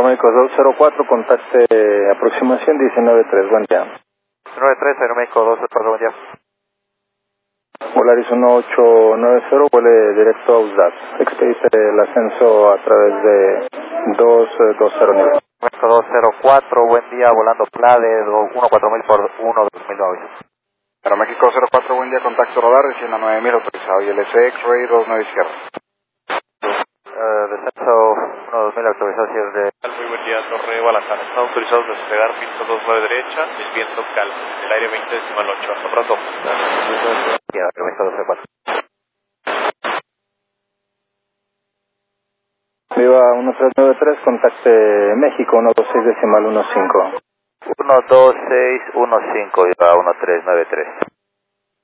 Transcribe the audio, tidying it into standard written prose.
Aeroméxico 204, contacte aproximación 19-3, buen día. 19-3, Aeroméxico 204, buen día. Volaris 1890, vuele directo a USDAT. Expedite el ascenso a través de 220 nivel. Aeroméxico 204, buen día, volando PLADE 14000 por 1-2009. Aeroméxico 04, buen día, contacto radar, descienda 9000 autorizado, y el X-Ray 29 izquierda. Descenso 1-2000 autorizado, cierre de... Muy buen día, Torre Balazán. Están autorizados a despegar, pista 29 derecha, el viento calmo, el aire 20.8, hasta pronto. Aeroméxico 204. Viva 1393, contacte México 126.15. 12615, Viva 1393.